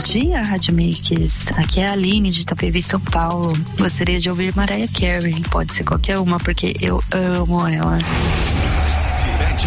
dia, Rádio Mix. Aqui é a Aline de Itapevi, São Paulo. Gostaria de ouvir Mariah Carey. Pode ser qualquer uma, porque eu amo ela.